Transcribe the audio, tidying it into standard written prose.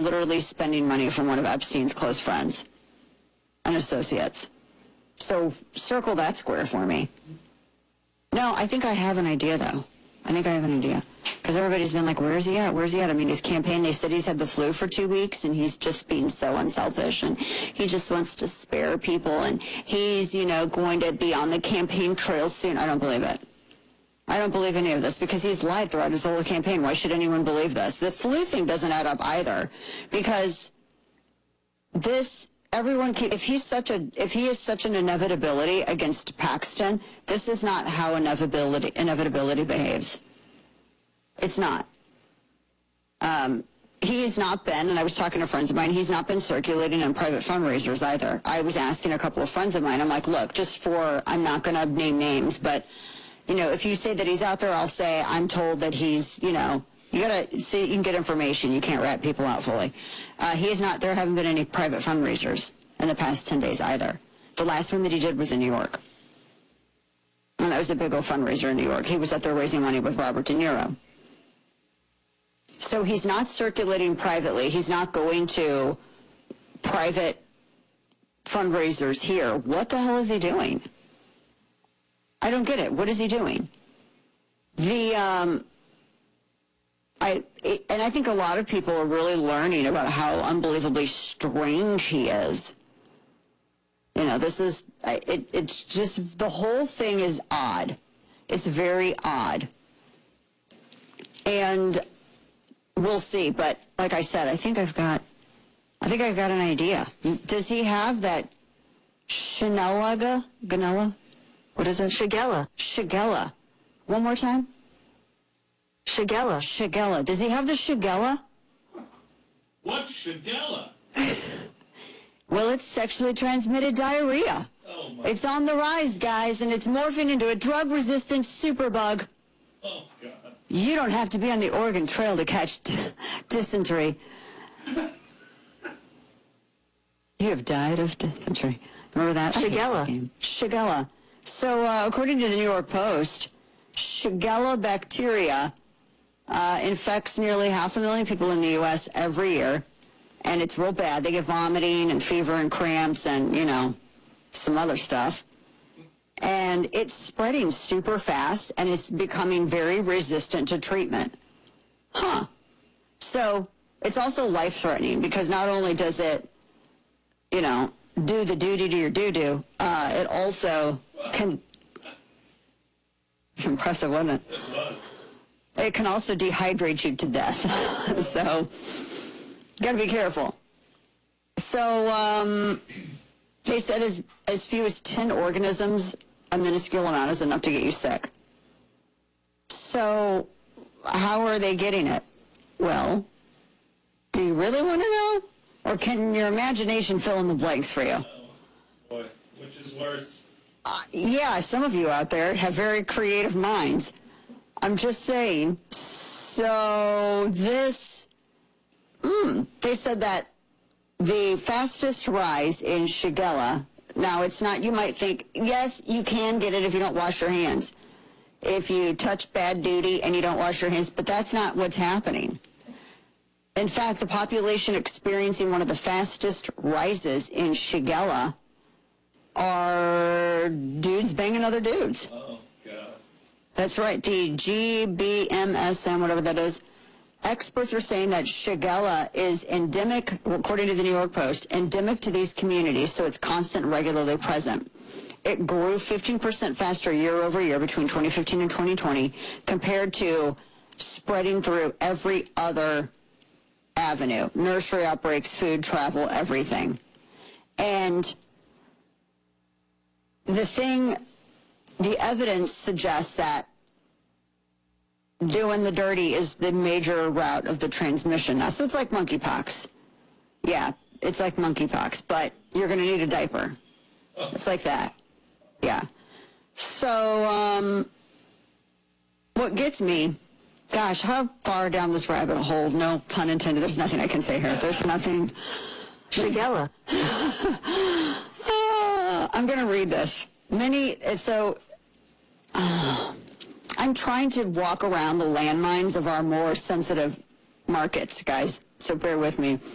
literally spending money from one of Epstein's close friends and associates. So circle that square for me. No, I think I have an idea, though. I think I have an idea. Because everybody's been like, where's he at? Where's he at? I mean, his campaign, they said he's had the flu for 2 weeks, and he's just being so unselfish, and he just wants to spare people, and he's, going to be on the campaign trail soon. I don't believe it. I don't believe any of this, because he's lied throughout his whole campaign. Why should anyone believe this? The flu thing doesn't add up either, because if he is such an inevitability against Paxton, this is not how inevitability behaves. It's not. He's not been, and I was talking to friends of mine, he's not been circulating in private fundraisers either. I was asking a couple of friends of mine, I'm like, look, I'm not going to name names, but, if you say that he's out there, I'll say, I'm told that he's, you gotta see, you can get information. You can't rat people out fully. There haven't been any private fundraisers in the past 10 days either. The last one that he did was in New York. And that was a big old fundraiser in New York. He was up there raising money with Robert De Niro. So he's not circulating privately. He's not going to private fundraisers here. What the hell is he doing? I don't get it. What is he doing? And I think a lot of people are really learning about how unbelievably strange he is. It's just, the whole thing is odd. It's very odd. And we'll see. But like I said, I think I've got an idea. Does he have that Ganella? What is it? Shigella. One more time. Shigella. Does he have the Shigella? What's Shigella? Well, it's sexually transmitted diarrhea. Oh my. It's on the rise, guys, and it's morphing into a drug-resistant superbug. Oh, God. You don't have to be on the Oregon Trail to catch dysentery. You have died of dysentery. Remember that? Shigella. So, according to the New York Post, Shigella bacteria infects nearly 500,000 people in the U.S. every year, and it's real bad. They get vomiting and fever and cramps and, some other stuff. And it's spreading super fast, and it's becoming very resistant to treatment. So it's also life-threatening, because not only does it, do the duty to your doo-doo, it also can... It's impressive, wasn't it? It was. It can also dehydrate you to death. So, got to be careful. So, they said as few as 10 organisms, a minuscule amount is enough to get you sick. So, how are they getting it? Well, do you really want to know? Or can your imagination fill in the blanks for you? Oh, boy. Which is worse? Yeah, some of you out there have very creative minds. I'm just saying. So this, they said that the fastest rise in Shigella, now it's not, you might think, yes, you can get it if you don't wash your hands. If you touch bad duty and you don't wash your hands, but that's not what's happening. In fact, the population experiencing one of the fastest rises in Shigella are dudes banging other dudes. Oh, God. That's right, the GBMSM, whatever that is. Experts are saying that Shigella is endemic, according to the New York Post, endemic to these communities, so it's constant and regularly present. It grew 15% faster year over year between 2015 and 2020, compared to spreading through every other avenue. Nursery outbreaks, food, travel, everything. And the evidence suggests that doing the dirty is the major route of the transmission. Now, so it's like monkeypox. Yeah, it's like monkeypox, but you're going to need a diaper. It's like that. Yeah. So, what gets me, gosh, how far down this rabbit hole? No pun intended. There's nothing I can say here. There's nothing. Shigella. I'm going to read this. I'm trying to walk around the landmines of our more sensitive markets, guys, so bear with me.